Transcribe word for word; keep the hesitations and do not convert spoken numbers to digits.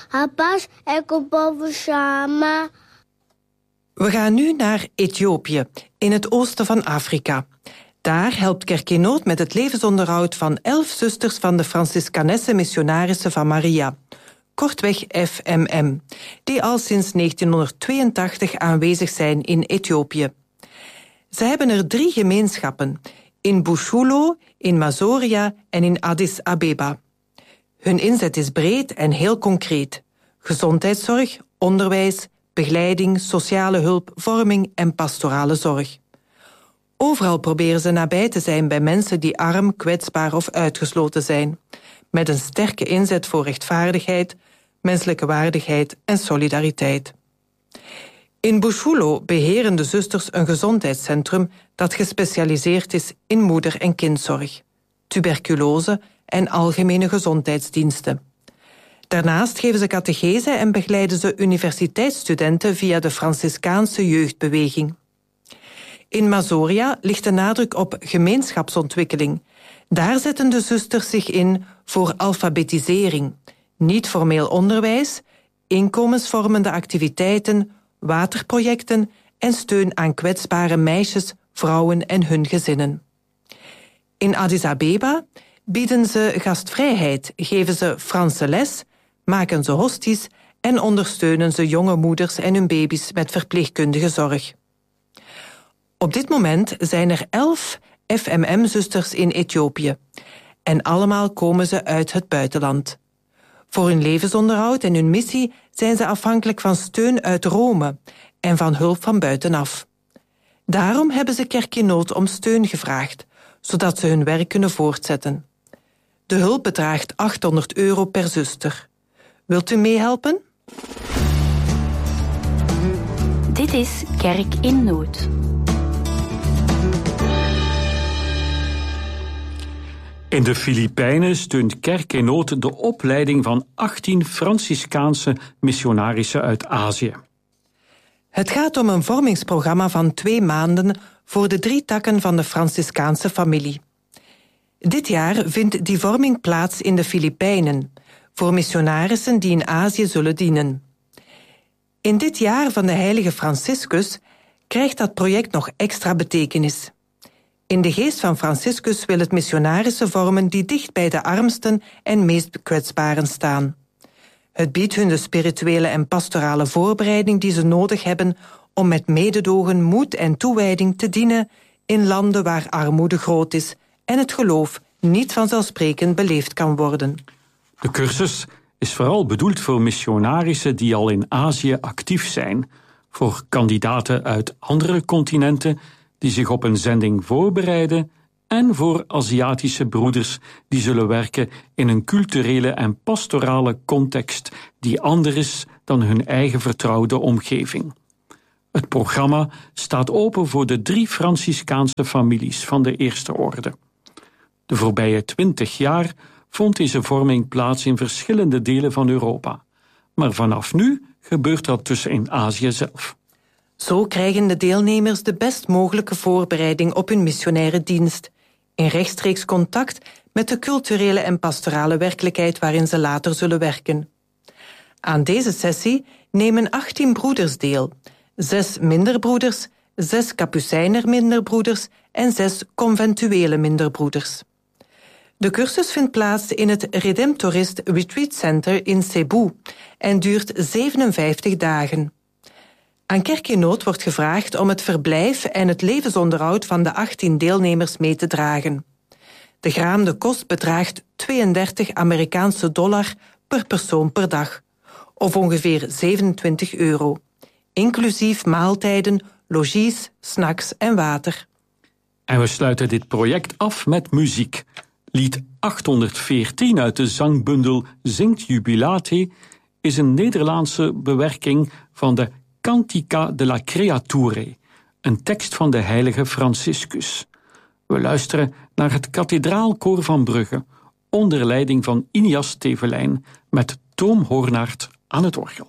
a paz é que o povo chama. We gaan nu naar Ethiopië, in het oosten van Afrika. Daar helpt Kerk in Nood met het levensonderhoud van elf zusters van de Franciscanesse Missionarissen van Maria, kortweg F M M, die al sinds negentienhonderdtweeëntachtig aanwezig zijn in Ethiopië. Ze hebben er drie gemeenschappen, in Bushulo, in Mazoria en in Addis Abeba. Hun inzet is breed en heel concreet. Gezondheidszorg, onderwijs, begeleiding, sociale hulp, vorming en pastorale zorg. Overal proberen ze nabij te zijn bij mensen die arm, kwetsbaar of uitgesloten zijn, met een sterke inzet voor rechtvaardigheid, menselijke waardigheid en solidariteit. In Bushulo beheren de zusters een gezondheidscentrum dat gespecialiseerd is in moeder- en kindzorg, tuberculose en algemene gezondheidsdiensten. Daarnaast geven ze catechese en begeleiden ze universiteitsstudenten via de Franciscaanse jeugdbeweging. In Mazoria ligt de nadruk op gemeenschapsontwikkeling. Daar zetten de zusters zich in voor alfabetisering, niet-formeel onderwijs, inkomensvormende activiteiten, waterprojecten en steun aan kwetsbare meisjes, vrouwen en hun gezinnen. In Addis Abeba bieden ze gastvrijheid, geven ze Franse les, maken ze hosties en ondersteunen ze jonge moeders en hun baby's met verpleegkundige zorg. Op dit moment zijn er elf F M M-zusters in Ethiopië en allemaal komen ze uit het buitenland. Voor hun levensonderhoud en hun missie zijn ze afhankelijk van steun uit Rome en van hulp van buitenaf. Daarom hebben ze Kerk in Nood om steun gevraagd, zodat ze hun werk kunnen voortzetten. De hulp bedraagt achthonderd euro per zuster. Wilt u meehelpen? Dit is Kerk in Nood. In de Filipijnen steunt Kerk in Nood de opleiding van achttien Franciscaanse missionarissen uit Azië. Het gaat om een vormingsprogramma van twee maanden voor de drie takken van de Franciscaanse familie. Dit jaar vindt die vorming plaats in de Filipijnen, voor missionarissen die in Azië zullen dienen. In dit jaar van de heilige Franciscus krijgt dat project nog extra betekenis. In de geest van Franciscus wil het missionarissen vormen die dicht bij de armsten en meest kwetsbaren staan. Het biedt hun de spirituele en pastorale voorbereiding die ze nodig hebben om met mededogen, moed en toewijding te dienen in landen waar armoede groot is en het geloof niet vanzelfsprekend beleefd kan worden. De cursus is vooral bedoeld voor missionarissen die al in Azië actief zijn, voor kandidaten uit andere continenten die zich op een zending voorbereiden en voor Aziatische broeders die zullen werken in een culturele en pastorale context die anders is dan hun eigen vertrouwde omgeving. Het programma staat open voor de drie Franciscaanse families van de Eerste Orde. De voorbije twintig jaar vond deze vorming plaats in verschillende delen van Europa. Maar vanaf nu gebeurt dat dus in Azië zelf. Zo krijgen de deelnemers de best mogelijke voorbereiding op hun missionaire dienst, in rechtstreeks contact met de culturele en pastorale werkelijkheid waarin ze later zullen werken. Aan deze sessie nemen achttien broeders deel, zes minderbroeders, zes kapucijner minderbroeders en zes conventuele minderbroeders. De cursus vindt plaats in het Redemptorist Retreat Center in Cebu en duurt zevenenvijftig dagen. Aan Kerk in Nood wordt gevraagd om het verblijf en het levensonderhoud van de achttien deelnemers mee te dragen. De geraamde kost bedraagt tweeëndertig Amerikaanse dollar per persoon per dag, of ongeveer zevenentwintig euro, inclusief maaltijden, logies, snacks en water. En we sluiten dit project af met muziek. Lied achthonderdveertien uit de zangbundel Zingt Jubilate is een Nederlandse bewerking van de Cantica de la Creature, een tekst van de heilige Franciscus. We luisteren naar het kathedraalkoor van Brugge, onder leiding van Inias Tevelijn, met Toom Hoornaert aan het orgel.